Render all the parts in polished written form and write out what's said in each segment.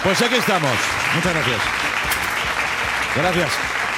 Pues aquí estamos. Muchas gracias. Gracias.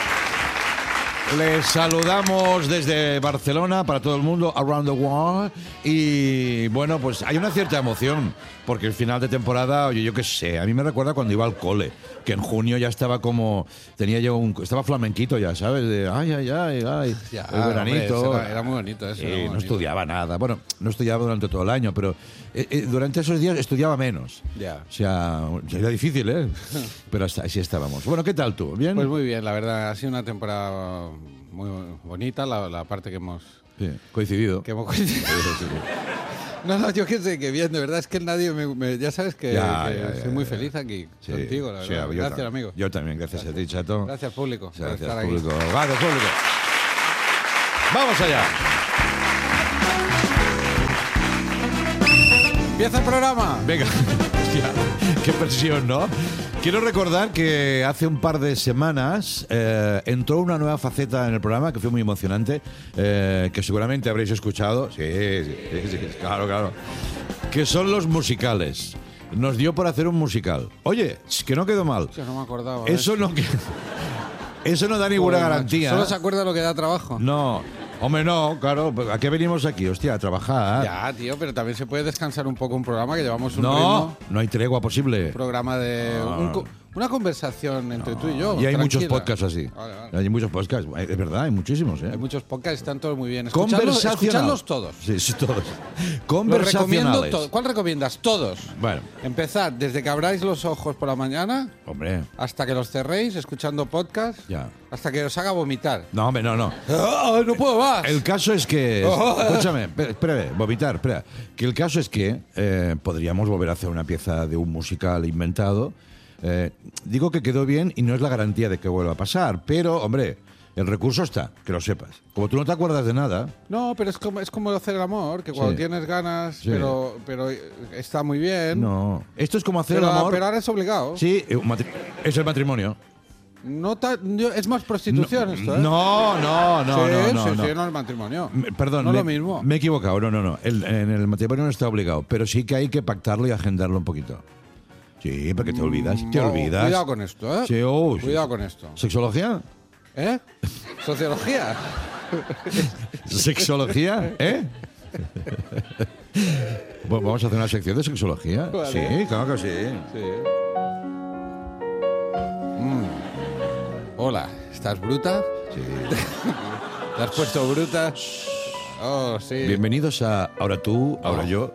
Les saludamos desde Barcelona para todo el mundo, around the world. Y bueno, pues hay una cierta emoción, porque el final de temporada, oye, yo qué sé, a mí me recuerda cuando iba al cole, que en junio ya estaba como, estaba flamenquito ya, ¿sabes? De ay, Ya, el veranito. Hombre, era muy bonito eso. Sí, no estudiaba nada. Bueno, no estudiaba durante todo el año, pero durante esos días estudiaba menos. Ya. O sea, era difícil, ¿eh? Pero así estábamos. Bueno, ¿qué tal tú? ¿Bien? Pues muy bien, la verdad, ha sido una temporada muy bonita, la parte que hemos Sí, coincidido. coincidido. No, yo qué sé, que bien, de verdad, es que nadie ya sabes que soy muy feliz aquí contigo, la verdad. Gracias, amigo. Yo también, gracias a ti, Chato. Gracias, público. por Gracias, estar público. aquí. Gracias, público. ¡Vamos allá! ¡Empieza el programa! Venga, hostia, qué presión, ¿no? Quiero recordar que hace un par de semanas entró una nueva faceta en el programa que fue muy emocionante, que seguramente habréis escuchado. Sí, claro. Que son los musicales. Nos dio por hacer un musical. Oye, que no quedó mal. Hostia, no me acordaba. Eso no da ninguna Joder, garantía. macho. Solo se acuerda lo que da trabajo. No, hombre, no, claro. ¿A qué venimos aquí? Hostia, a trabajar. Ya, tío, pero también se puede descansar un poco un programa que llevamos un No, ritmo. no hay tregua posible. Un programa de... una conversación entre tú y yo. Y hay tranquila. muchos podcasts así. Vale. Hay muchos podcasts. Es verdad, hay muchísimos, ¿eh? Hay muchos podcasts, están todos muy bien. Conversacional. Escuchadlos todos. Sí, todos. Los recomiendo Conversacionales. todos. ¿Cuál recomiendas? Todos. Bueno, Empezad desde que abráis los ojos por la mañana hombre, hasta que los cerréis escuchando podcast, ya. hasta que os haga vomitar. No, hombre, no. ¡Ah, no puedo más! El caso es que... Escúchame, espera, vomitar, espera. Que el caso es que podríamos volver a hacer una pieza de un musical inventado. Digo que quedó bien y no es la garantía de que vuelva a pasar, pero, hombre, el recurso está, que lo sepas. Como tú no te acuerdas de nada... No, pero es como hacer el amor, que cuando Sí. tienes ganas, Sí. pero está muy bien. No. Esto es como hacer pero, el amor... pero ahora es obligado. Sí, es el matrimonio. Es más prostitución esto, ¿eh? No, Sí, no el matrimonio. Perdón, no lo mismo. Me he equivocado. No. En el matrimonio no está obligado, pero sí que hay que pactarlo y agendarlo un poquito. Sí, porque te olvidas. Te olvidas. Cuidado con esto, ¿eh? Sí, sí. Cuidado con esto. ¿Sexología? ¿Eh? ¿Sociología? ¿Sexología? ¿Eh? Bueno, vamos a hacer una sección de sexología. Vale. Sí, claro que sí. Sí. Hola, ¿estás bruta? Sí. ¿Te has puesto bruta? Oh, sí. Bienvenidos a Ahora tú, ahora yo.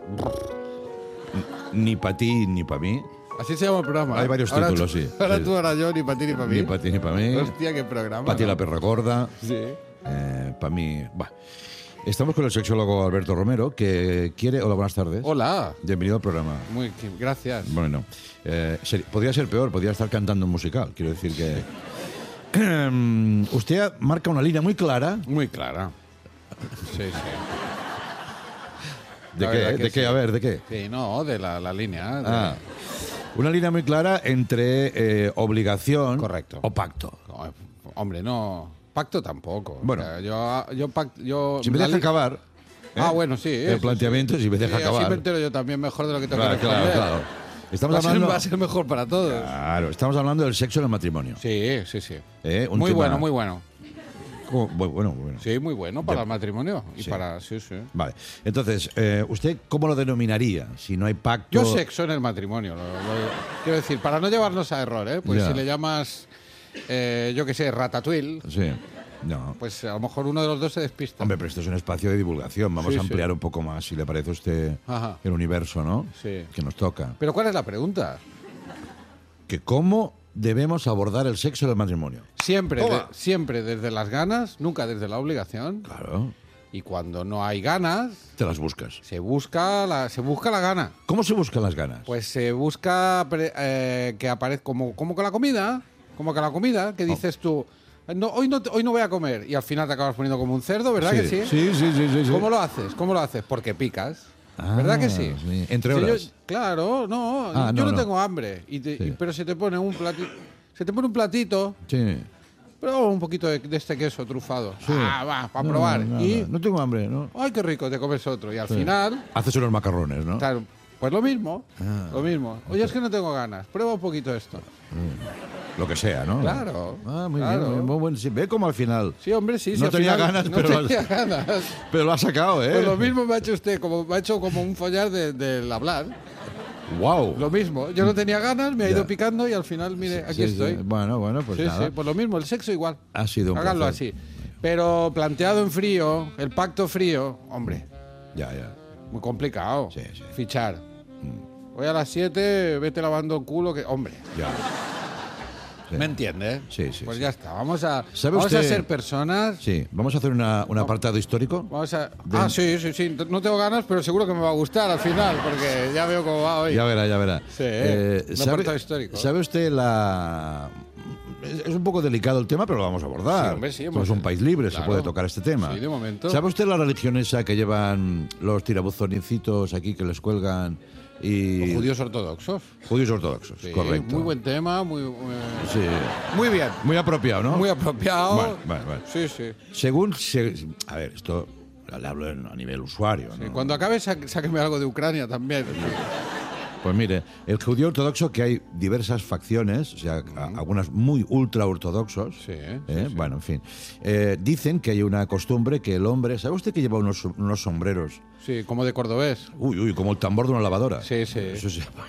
Ni para ti, ni para mí. Así se llama el programa. Hay varios Ahora títulos, tú- sí. Ahora Sí. tú, ahora yo, ni para ti, ni para mí. Ni para ti, ni para mí. Hostia, qué programa. Pati ¿no? la perra gorda. Sí. Para mí... Bah. Estamos con el sexólogo Alberto Romero, que quiere... Hola, buenas tardes. Hola. Bienvenido al programa. Gracias. Bueno, podría ser peor, podría estar cantando un musical. Quiero decir que... usted marca una línea muy clara. Muy clara. Sí. ¿De La qué? verdad que ¿De qué? sí. A ver, ¿de qué? Sí, no, de la línea. Una línea muy clara entre obligación Correcto. o pacto. No, hombre, no. Pacto tampoco. Bueno. O sea, yo Si me deja acabar... Ah, bueno, sí. El planteamiento, si me deja acabar. Así me entero yo también mejor de lo que tengo que Claro. responder. Estamos Va a ser- hablando... va a ser mejor para todos. Claro, estamos hablando del sexo en el matrimonio. Sí. Un Muy tema- bueno, muy bueno. Bueno. Sí, muy bueno para Ya. el matrimonio. Y Sí. para. Sí. Vale. Entonces, ¿usted cómo lo denominaría? Si no hay pacto... Yo sexo en el matrimonio. Quiero decir, para no llevarnos a error, ¿eh? Pues Ya. si le llamas, yo qué sé, ratatouille, Sí. No. pues a lo mejor uno de los dos se despista. Hombre, pero esto es un espacio de divulgación. Vamos Sí, a ampliar sí. un poco más, si le parece a usted, Ajá. el universo, ¿no? Sí. Que nos toca. Pero ¿cuál es la pregunta? Que cómo debemos abordar el sexo del matrimonio. Siempre, Toma. siempre desde las ganas, nunca desde la obligación. Claro. Y cuando no hay ganas, Te las buscas. se busca la gana. ¿Cómo se buscan las ganas? Pues se busca que aparezca como que la comida, que dices tú, no, hoy no voy a comer y al final te acabas poniendo como un cerdo, ¿verdad que sí? Sí. ¿Cómo lo haces? Porque picas. ¿Verdad que sí? Entre Si horas. claro, no. Ah, yo no. no tengo hambre. Sí. Pero se te pone un platito, Sí. pero un poquito de este queso trufado. Sí. Va, para probar. No, y, no tengo hambre, ¿no? ¡ay, qué rico! Te comes otro. Y al final, Haces unos macarrones, ¿no? claro, Pues lo mismo, lo mismo. Oye, es que no tengo ganas. Prueba un poquito esto. Lo que sea, ¿no? Claro, Muy claro. bien, muy bueno. Sí, ve como al final. Sí, hombre, sí. No sí, al tenía final ganas, no pero tenía ganas. Pero lo ha sacado, ¿eh? Pues lo mismo me ha hecho usted, me ha hecho como un follar del hablar. ¡Wow! Lo mismo. Yo no tenía ganas, me ha Ya. ido picando y al final, mire, aquí estoy. Bueno, pues Sí, nada. sí, pues lo mismo, el sexo igual. Ha sido un Háganlo placer. así. Pero planteado en frío, el pacto frío, hombre, Ya. muy complicado. Sí, sí. Fichar. Hoy a las 7, vete lavando el culo, que, hombre. Ya. Sí. ¿Me entiendes? Sí. Pues ya está, vamos a ¿Sabe usted- ser personas. Sí, vamos a hacer un apartado histórico. Vamos a... Ah, sí. No tengo ganas, pero seguro que me va a gustar al final, porque ya veo cómo va hoy. Ya verá. Sí, un apartado histórico. ¿Sabe usted la...? Es un poco delicado el tema, pero lo vamos a abordar. Sí, hombre, sí, Somos un país libre, se claro. puede tocar este tema. Sí, de momento. ¿Sabe usted la religión esa que llevan los tirabuzoncitos aquí que les cuelgan y... Los judíos ortodoxos. Judíos ortodoxos, Sí, correcto. muy buen tema, Sí. muy bien. Muy apropiado, ¿no? Muy apropiado. Bueno. Sí, sí. A ver, esto le hablo a nivel usuario, Sí, ¿no? cuando acabe, sáqueme algo de Ucrania también. Pues mire, el judío ortodoxo, que hay diversas facciones, o sea, algunas muy ultra ortodoxos. Sí, Bueno, en fin. Dicen que hay una costumbre que el hombre. ¿Sabe usted que lleva unos sombreros? Sí, como de cordobés. Uy, como el tambor de una lavadora. Sí. Eso se llama.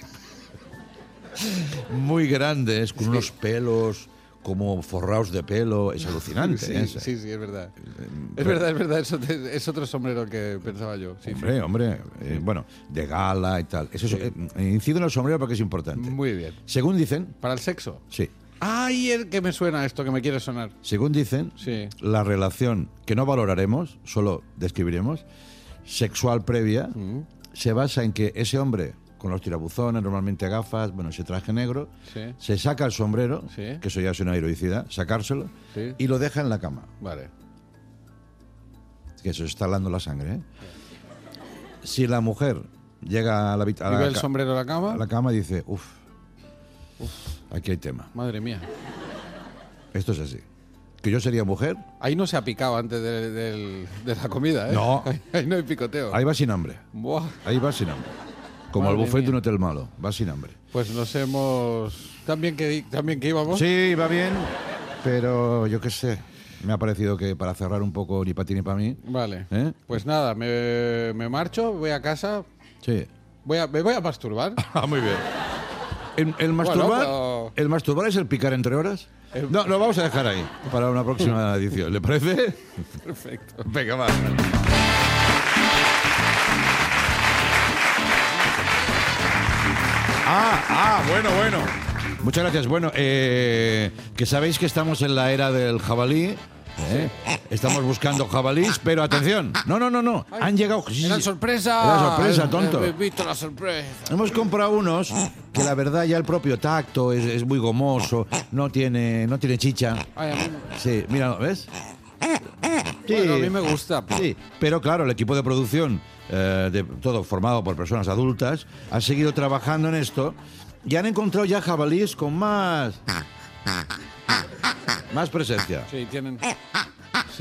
Muy grandes, con unos pelos como forrados de pelo. Es alucinante. Sí, ¿eh? es verdad. Es verdad. Eso es otro sombrero que pensaba yo. Sí, Hombre. Bueno, de gala y tal. Eso incido en el sombrero porque es importante. Muy bien. Según dicen, ¿Para el sexo? sí. ¡Ay, el que me suena esto, que me quiere sonar! Según dicen, Sí. la relación que no valoraremos, solo describiremos, sexual previa, se basa en que ese hombre, con los tirabuzones, normalmente gafas, bueno, ese traje negro, Sí. se saca el sombrero, Sí. que eso ya es una heroicidad, sacárselo, Sí. y lo deja en la cama. Vale. Que eso está hablando la sangre, ¿eh? Si la mujer llega a la, ¿Y ve el sombrero en la cama? a la cama y dice, uff, aquí hay tema. Madre mía. Esto es así. Que yo sería mujer, Ahí no se ha picado antes de la comida, ¿eh? No. Ahí no hay picoteo. ahí va sin hambre. Buah. Ahí va sin hambre. Como Madre el buffet de mía. un hotel malo, va sin hambre. Pues nos hemos... También que íbamos. Sí, va bien, pero yo qué sé. Me ha parecido que para cerrar un poco ni para ti ni para mí. Vale. ¿Eh? Pues nada, me marcho, voy a casa, Sí. me voy a masturbar. Muy bien. El masturbar, pero- ¿El masturbar es el picar entre horas? No, lo vamos a dejar ahí para una próxima edición. ¿Le parece? Perfecto. Venga, va. Bueno. Muchas gracias. Bueno, que sabéis que estamos en la era del jabalí. ¿eh? Estamos buscando jabalís, pero atención. No. Han llegado. Sí, ¡Era sí. sorpresa! Era sorpresa, tonto. He visto la sorpresa. Hemos comprado unos que la verdad ya el propio tacto es muy gomoso, no tiene chicha. Ay, a mí, Sí, mira, ¿ves? Sí, bueno, a mí me gusta. sí, pero claro, el equipo de producción, de todo formado por personas adultas, ha seguido trabajando en esto y han encontrado ya jabalíes con más presencia. Sí, tienen... Sí.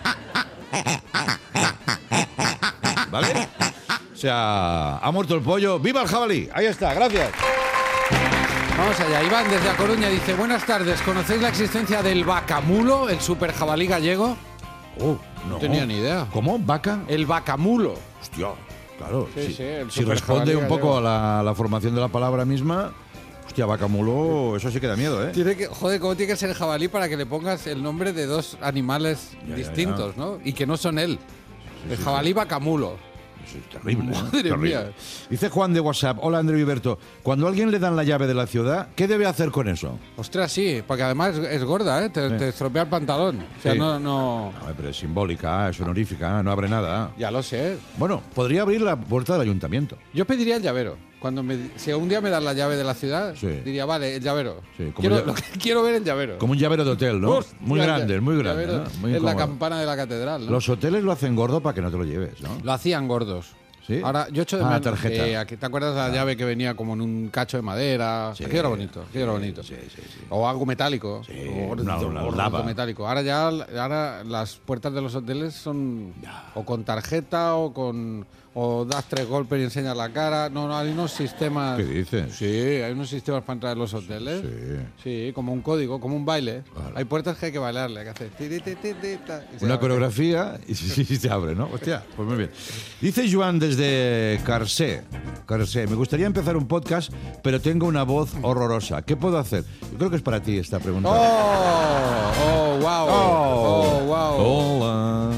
¿Vale? O sea, ha muerto el pollo. ¡Viva el jabalí! Ahí está, gracias. Vamos allá. Iván, desde A Coruña, dice: buenas tardes, ¿conocéis la existencia del vacamulo, el super jabalí gallego? No tenía ni idea. ¿Cómo? ¿Vaca? El vacamulo. Hostia, claro. Sí, sí, el si super responde jabalí un poco gallego. a la formación de la palabra misma, hostia, vaca mulo, eso sí que da miedo, ¿eh? Joder, ¿cómo tiene que ser el jabalí para que le pongas el nombre de dos animales Ya, distintos, ¿no? Y que no son él. El jabalí vacamulo. Eso es terrible. ¿eh? Madre Terrible. mía. Dice Juan de WhatsApp: hola André Viverto, cuando a alguien le dan la llave de la ciudad, ¿qué debe hacer con eso? Ostras, sí, porque además es gorda, ¿eh? Te estropea el pantalón. O sea, Sí. no... A ver, pero es simbólica, es honorífica, no abre nada. Ya lo sé. Bueno, podría abrir la puerta del ayuntamiento. Yo pediría el llavero. Si un día me dan la llave de la ciudad, Sí. diría, vale, el llavero. Sí, como Quiero ver el llavero. Como un llavero de hotel, ¿no? Hostia, Muy grande, muy grande. llavero ¿no? Muy en la incómodo. campana de la catedral, ¿no? Los hoteles lo hacen gordo para que no te lo lleves, ¿no? Lo hacían gordos. ¿Sí? Ahora, yo echo de Ah, menos. tarjeta. ¿Te acuerdas de la llave que venía como en un cacho de madera? Sí. Aquello era bonito, aquello era bonito. Sí. O algo metálico. Sí, o una gordito lava. metálico. Ahora las puertas de los hoteles son o con tarjeta o con o das 3 golpes y enseñas la cara. No, hay unos sistemas. ¿Qué dices? Sí, hay unos sistemas para entrar en los hoteles. Sí, como un código, como un baile. Claro. Hay puertas que hay que bailarle, que hacer. Una coreografía y se abre, ¿no? Hostia, pues muy bien. Dice Joan desde Carcé, me gustaría empezar un podcast, pero tengo una voz horrorosa. ¿Qué puedo hacer? Yo creo que es para ti esta pregunta. Wow. Hola.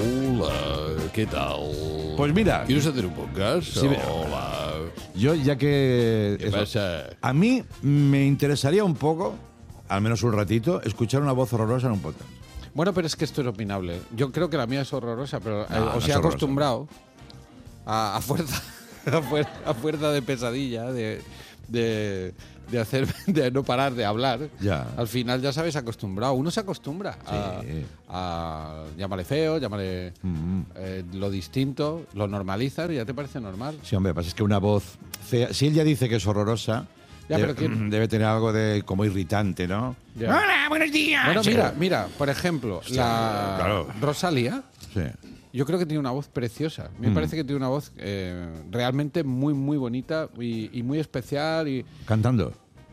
Hola, ¿qué tal? Pues mira, ¿Quieres hacer un podcast? Sí, Hola. yo ya que... ¿Qué pasa? A mí me interesaría un poco, al menos un ratito, escuchar una voz horrorosa en un podcast. Bueno, pero es que esto es opinable. Yo creo que la mía es horrorosa, pero No, os no he es acostumbrado a fuerza, a fuerza de pesadilla, de hacer, de no parar de hablar. Ya. Al final ya sabes acostumbrado. Uno se acostumbra Sí. a llámale feo, llámale lo distinto, lo normalizas y ya te parece normal. Sí, hombre, pasa es que una voz fea... Si él ya dice que es horrorosa, Ya, pero ¿quién? debe tener algo de como irritante, ¿no? Ya. Hola, buenos días. Bueno, Sí. mira, por ejemplo, claro. Rosalía. Sí. Yo creo que tiene una voz preciosa. Me parece que tiene una voz realmente muy, muy bonita y muy especial. Y Cantando.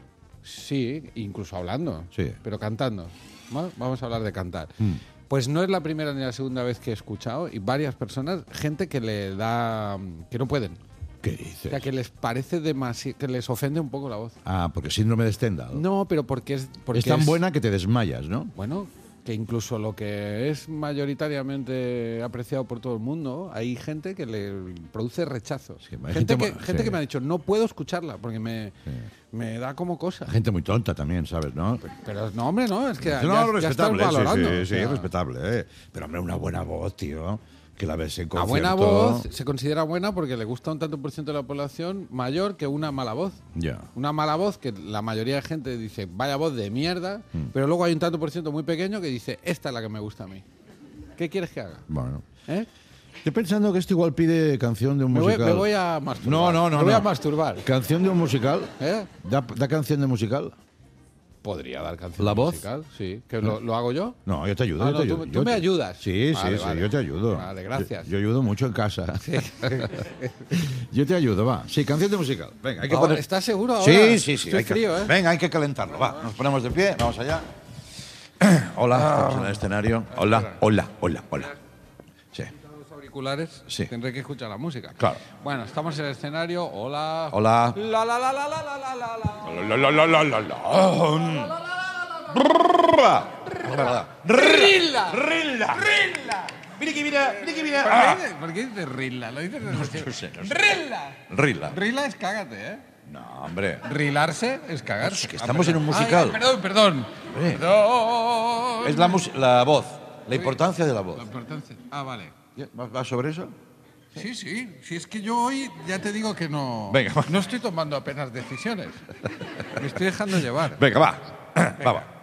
sí, incluso hablando. Sí. Pero cantando. ¿No? Vamos a hablar de cantar. Pues no es la primera ni la segunda vez que he escuchado y varias personas, gente que le da... que no pueden. ¿Qué O dices? sea, que les parece demasiado... que les ofende un poco la voz. Ah, porque síndrome de Stendhal. No, pero porque es... Porque es tan buena que te desmayas, ¿no? Bueno, que incluso lo que es mayoritariamente apreciado por todo el mundo, hay gente que le produce rechazo. Sí, hay gente gente que sí. me ha dicho, no puedo escucharla porque me da como cosa. Gente muy tonta también, ¿sabes? ¿No? Pero no, hombre, no, es que ya, No, ya estás respetable, valorando. sí, o sea, respetable, Pero, hombre, una buena voz, tío. Que la ves en a concierto. buena voz se considera buena porque le gusta un tanto por ciento de la población mayor que una mala voz. Ya. Una mala voz que la mayoría de gente dice, vaya voz de mierda, pero luego hay un tanto por ciento muy pequeño que dice, esta es la que me gusta a mí. ¿Qué quieres que haga? Bueno. ¿Eh? Estoy pensando que esto igual pide canción de un musical. Me voy a masturbar. No. Me voy no. a masturbar. ¿Canción de un musical? ¿Eh? ¿Da canción de musical? Podría dar canción ¿La voz? musical, sí. ¿Que lo hago yo? No, yo te ayudo. Ah, yo no, te ayudo. tú Yo me te- ayudas. Sí, Vale, sí, vale. yo te ayudo. Vale, gracias. Yo ayudo mucho en casa. Yo te ayudo, va. Sí, canción de musical. Venga, hay que Ahora, poner... ¿estás seguro ahora? Sí. Estoy hay que- frío, ¿eh? Venga, hay que calentarlo. Va, nos ponemos de pie, vamos allá. Hola, estamos en el escenario. Hola. Sí. Los auriculares, Sí. tendré que escuchar la música. Claro. Bueno, estamos en el escenario. Hola. Hola. ¡Rilla! Rilla. ¿Por qué dices Rilla? Lo dices No sé. ¡Rilla! Rilla. Rilla es cágate, ¿eh? No, hombre. Rilarse es cagar. Es que estamos en un musical. Perdón. Hombre. Perdón. Es la voz, la importancia de la voz. La importancia. Ah, vale. ¿Va sobre eso? Sí. Si es que yo hoy ya te digo que no. Venga, va. No estoy tomando apenas decisiones. Me estoy dejando llevar. Venga, va. Va.